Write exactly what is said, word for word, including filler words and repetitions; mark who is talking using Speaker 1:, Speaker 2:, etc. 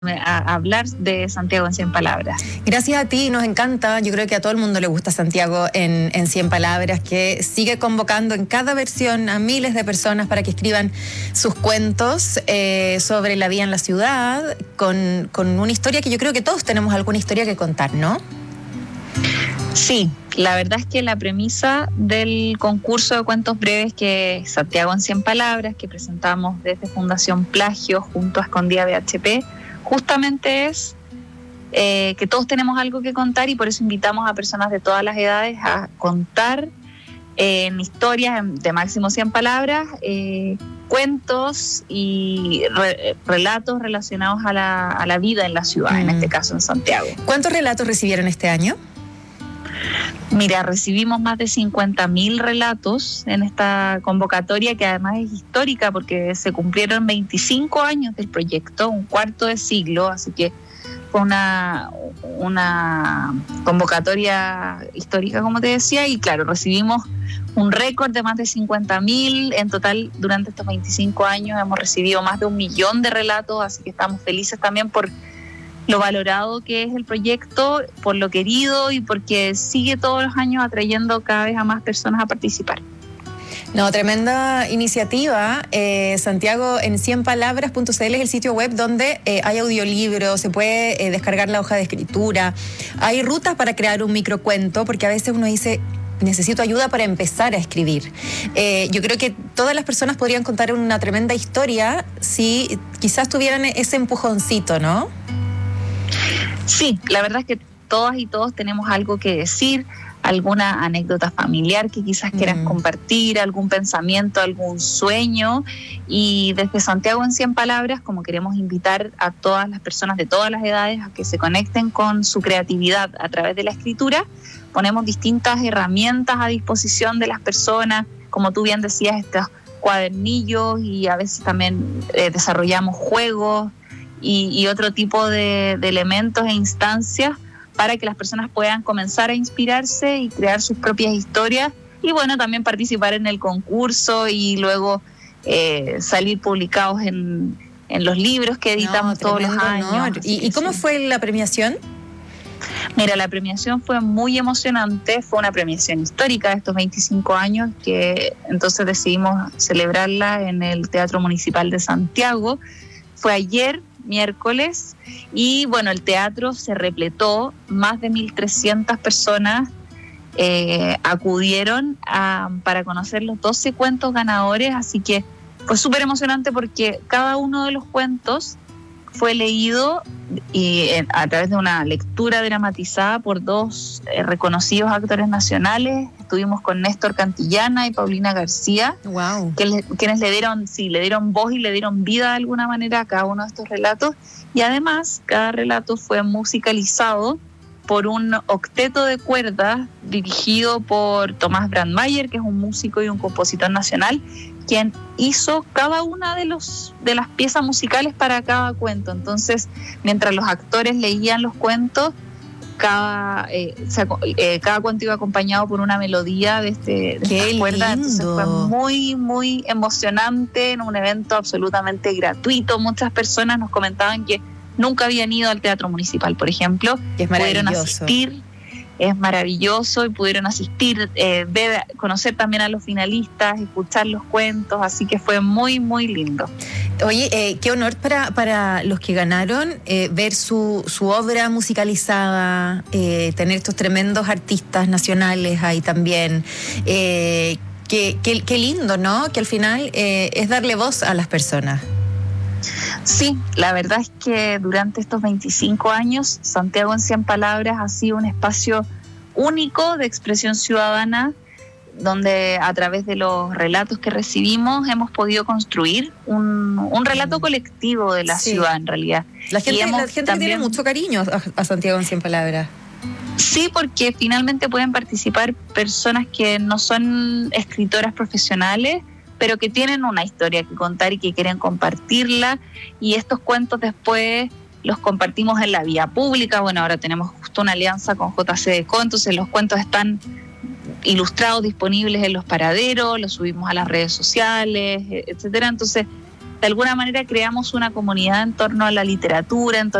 Speaker 1: a hablar de Santiago en cien palabras.
Speaker 2: Gracias a ti, nos encanta. Yo creo que a todo el mundo le gusta Santiago en, en cien palabras, que sigue convocando en cada versión a miles de personas para que escriban sus cuentos eh, sobre la vida en la ciudad, con, con una historia que yo creo que todos tenemos alguna historia que contar, ¿no?
Speaker 1: Sí, la verdad es que la premisa del concurso de cuentos breves que es Santiago en cien palabras, que presentamos desde Fundación Plagio junto a Escondida B H P, justamente es eh, que todos tenemos algo que contar, y por eso invitamos a personas de todas las edades a contar eh, en historias de máximo cien palabras, eh, cuentos y re, relatos relacionados a la, a la vida en la ciudad, mm. en este caso en Santiago.
Speaker 2: ¿Cuántos relatos recibieron este año?
Speaker 1: Mira, recibimos más de cincuenta mil relatos en esta convocatoria, que además es histórica porque se cumplieron veinticinco años del proyecto, un cuarto de siglo, así que fue una, una convocatoria histórica, como te decía, y claro, recibimos un récord de más de cincuenta mil. En total, durante estos veinticinco años hemos recibido más de un millón de relatos, así que estamos felices también por lo valorado que es el proyecto, por lo querido y porque sigue todos los años atrayendo cada vez a más personas a participar.
Speaker 2: No, tremenda iniciativa. Eh, Santiago en cien palabras punto c l es el sitio web donde eh, hay audiolibros, se puede eh, descargar la hoja de escritura, hay rutas para crear un microcuento, porque a veces uno dice, necesito ayuda para empezar a escribir. Eh, yo creo que todas las personas podrían contar una tremenda historia si quizás tuvieran ese empujoncito, ¿no?
Speaker 1: Sí, la verdad es que todas y todos tenemos algo que decir, alguna anécdota familiar que quizás quieras mm. compartir, algún pensamiento, algún sueño, y desde Santiago en cien palabras, como queremos invitar a todas las personas de todas las edades a que se conecten con su creatividad a través de la escritura, ponemos distintas herramientas a disposición de las personas, como tú bien decías, estos cuadernillos, y a veces también eh, desarrollamos juegos y, y otro tipo de, de elementos e instancias para que las personas puedan comenzar a inspirarse y crear sus propias historias, y bueno, también participar en el concurso y luego eh, salir publicados en, en los libros que editamos no, todos los años.
Speaker 2: ¿Y, ¿Y cómo sí. fue la premiación?
Speaker 1: Mira, la premiación fue muy emocionante, fue una premiación histórica de estos veinticinco años, que entonces decidimos celebrarla en el Teatro Municipal de Santiago. Fue ayer, miércoles, y bueno, el teatro se repletó, más de mil trescientas personas eh, acudieron a, para conocer los doce cuentos ganadores, así que fue súper emocionante porque cada uno de los cuentos fue leído y, eh, a través de una lectura dramatizada por dos eh, reconocidos actores nacionales. Estuvimos con Néstor Cantillana y Paulina García,
Speaker 2: wow.
Speaker 1: que le, quienes le dieron, sí, le dieron voz y le dieron vida de alguna manera a cada uno de estos relatos, y además cada relato fue musicalizado por un octeto de cuerdas dirigido por Tomás Brandmeier, que es un músico y un compositor nacional, quien hizo cada una de los de las piezas musicales para cada cuento. Entonces, mientras los actores leían los cuentos, cada eh, se, eh, cada cuento iba acompañado por una melodía de este de estas cuerdas. Entonces fue muy muy emocionante, en un evento absolutamente gratuito. Muchas personas nos comentaban que nunca habían ido al Teatro Municipal, por ejemplo,
Speaker 2: es
Speaker 1: pudieron asistir. Es maravilloso y pudieron asistir, eh, ver, conocer también a los finalistas, escuchar los cuentos, así que fue muy, muy lindo.
Speaker 2: Oye, eh, qué honor para, para los que ganaron eh, ver su, su obra musicalizada, eh, tener estos tremendos artistas nacionales ahí también. Eh, qué, qué, qué lindo, ¿no? Que al final eh, es darle voz a las personas.
Speaker 1: Sí, la verdad es que durante estos veinticinco años, Santiago en cien palabras ha sido un espacio único de expresión ciudadana, donde a través de los relatos que recibimos hemos podido construir un, un relato colectivo de la sí. ciudad, en realidad.
Speaker 2: La gente, la gente también tiene mucho cariño a, a Santiago en cien palabras.
Speaker 1: Sí, porque finalmente pueden participar personas que no son escritoras profesionales, pero que tienen una historia que contar y que quieren compartirla, y estos cuentos después los compartimos en la vía pública. Bueno, ahora tenemos justo una alianza con J C D C O, entonces los cuentos están ilustrados, disponibles en los paraderos, los subimos a las redes sociales, etcétera. Entonces de alguna manera creamos una comunidad en torno a la literatura, en